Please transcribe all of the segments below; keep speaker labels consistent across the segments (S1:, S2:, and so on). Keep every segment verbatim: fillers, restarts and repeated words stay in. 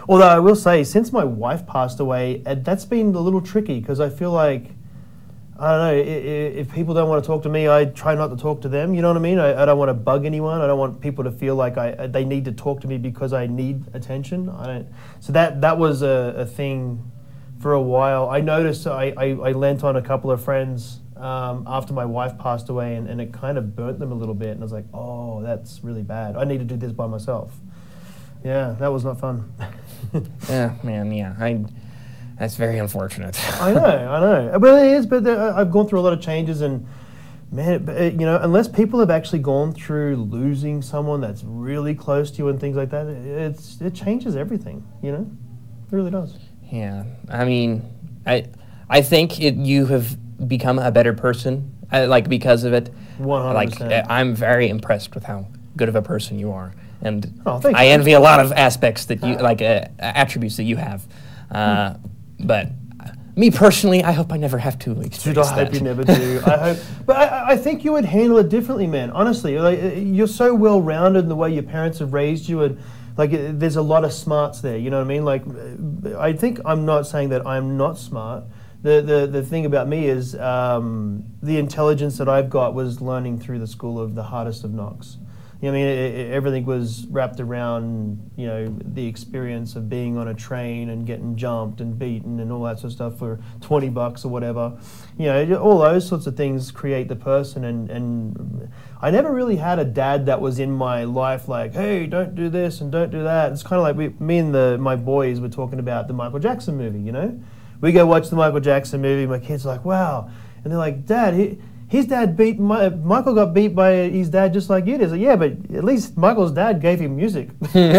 S1: Although I will say, since my wife passed away, uh, that's been a little tricky because I feel like, I don't know, if, if people don't want to talk to me, I try not to talk to them, you know what I mean? I, I don't want to bug anyone. I don't want people to feel like I they need to talk to me because I need attention. I don't. So that, that was a, a thing for a while. I noticed I, I, I lent on a couple of friends um, after my wife passed away, and, and it kind of burnt them a little bit. And I was like, oh, that's really bad. I need to do this by myself. Yeah, that was not fun.
S2: Yeah, man, yeah. I... That's very unfortunate.
S1: I know, I know. Well, it is, but there, I've gone through a lot of changes, and man, it, it, you know, unless people have actually gone through losing someone that's really close to you and things like that, it, it's it changes everything. You know, it really does.
S2: Yeah, I mean, I I think it, you have become a better person, uh, like because of it.
S1: One hundred percent.
S2: Like, I'm very impressed with how good of a person you are, and
S1: oh, thank
S2: I
S1: you.
S2: envy a lot of aspects that you like, uh, attributes that you have. Uh, hmm. But uh, me personally, I hope I never have to experience
S1: Dude, I
S2: that.
S1: hope you never do. I hope, but I, I think you would handle it differently, man. Honestly, like, you're so well-rounded in the way your parents have raised you, and like, there's a lot of smarts there. You know what I mean? Like, I think I'm not saying that I'm not smart. The the the thing about me is um, the intelligence that I've got was learning through the school of the hardest of knocks. You know, I mean, it, it, everything was wrapped around, you know, the experience of being on a train and getting jumped and beaten and all that sort of stuff for twenty bucks or whatever. You know, all those sorts of things create the person. And, and I never really had a dad that was in my life like, hey, don't do this and don't do that. It's kind of like we, me and the my boys were talking about the Michael Jackson movie, you know? We go watch the Michael Jackson movie, my kids are like, wow. And they're like, Dad, he... His dad beat, my, Michael got beat by his dad just like you did. Like, yeah, but at least Michael's dad gave him music.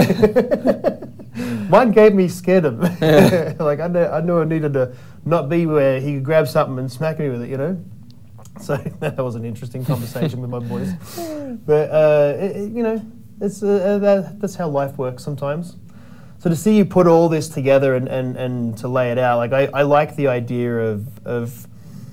S1: Mine gave me, scared him. Like, I knew, I knew I needed to not be where he could grab something and smack me with it, you know? So that was an interesting conversation with my boys. But, uh, it, you know, it's uh, that, that's how life works sometimes. So to see you put all this together and, and, and to lay it out, like, I, I like the idea of, of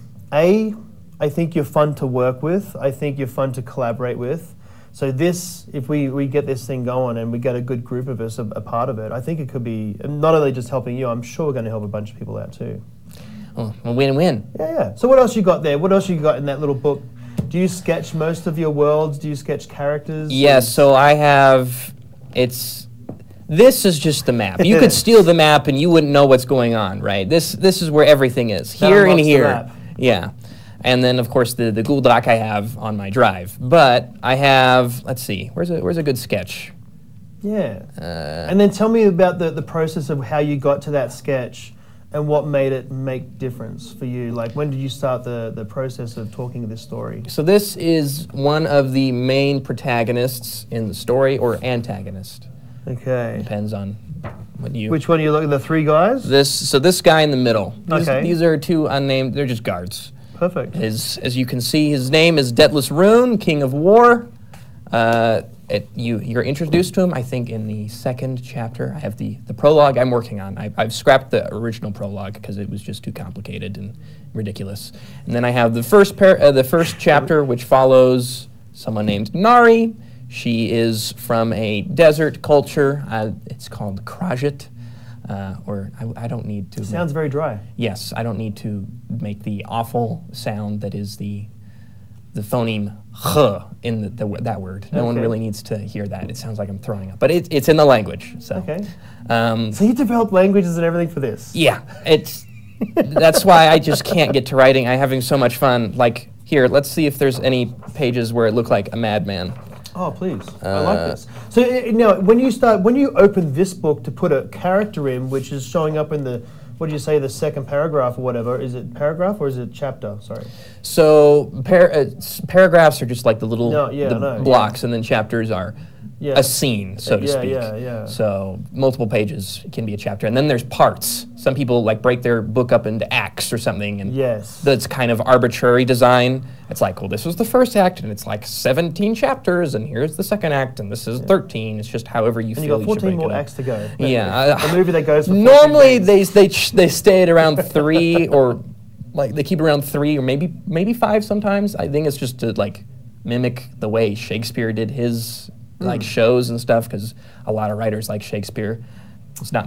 S1: A, I think you're fun to work with. I think you're fun to collaborate with. So this, if we, we get this thing going and we get a good group of us a, a part of it, I think it could be not only just helping you, I'm sure we're going to help a bunch of people out too.
S2: Oh, a win-win.
S1: Yeah, yeah. So what else you got there? What else you got in that little book? Do you sketch most of your worlds? Do you sketch characters?
S2: Yes, so I have, it's, this is just the map. You could steal the map and you wouldn't know what's going on, right? This this is where everything is, here and here. Yeah. And then, of course, the, the Google Doc I have on my drive. But I have, let's see, where's a, where's a good sketch?
S1: Yeah.
S2: Uh,
S1: and then tell me about the, the process of how you got to that sketch and what made it make difference for you. Like, when did you start the, the process of talking this story?
S2: So this is one of the main protagonists in the story, or antagonist.
S1: Okay.
S2: Depends on what you...
S1: Which one are you looking at, the three guys?
S2: This, so this guy in the middle. These,
S1: okay.
S2: These are two unnamed, they're just guards.
S1: Perfect.
S2: His, as you can see, his name is Deathless Rune, King of War. Uh, it, you, you're introduced to him, I think, in the second chapter. I have the, the prologue I'm working on. I, I've scrapped the original prologue because it was just too complicated and ridiculous. And then I have the first, par uh, the first chapter, which follows someone named Nari. She is from a desert culture. Uh, it's called Krajit. Uh, or I, I don't need to...
S1: Sounds
S2: make,
S1: very dry.
S2: Yes, I don't need to make the awful sound that is the the phoneme h in the, the, that word. No
S1: okay.
S2: one really needs to hear that. It sounds like I'm throwing up. But it, it's in the language, so...
S1: Okay.
S2: Um,
S1: so you developed languages and everything for this?
S2: Yeah, it's... that's why I just can't get to writing. I'm having so much fun. Like, here, let's see if there's any pages where it looked like a madman.
S1: Oh, please.
S2: Uh,
S1: I like this. So uh, now, when you start, when you open this book to put a character in, which is showing up in the, what do you say, the second paragraph or whatever, is it paragraph or is it chapter? Sorry.
S2: So par uh, paragraphs are just like the little
S1: no, yeah,
S2: the
S1: no,
S2: blocks,
S1: yeah.
S2: and then chapters are
S1: yeah.
S2: a scene, so to
S1: yeah,
S2: speak.
S1: Yeah, yeah.
S2: So multiple pages can be a chapter, and then there's parts. Some people like break their book up into acts or something, and
S1: yes.
S2: that's kind of arbitrary design. It's like, well, this was the first act, and it's like seventeen chapters, and here's the second act, and this is yeah. thirteen. It's just however you
S1: and
S2: feel.
S1: And you got fourteen more
S2: it
S1: acts to go.
S2: Yeah,
S1: a movie that goes. For
S2: normally they they they stay at around three or like they keep around three or maybe maybe five sometimes. I think it's just to like mimic the way Shakespeare did his like mm. shows and stuff, because a lot of writers like Shakespeare. It's not